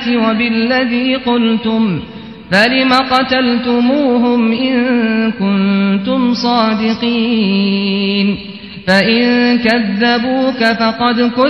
وبالذي قلتم فلم قتلتموهم إن كنتم صادقين فإن كذبوك فقد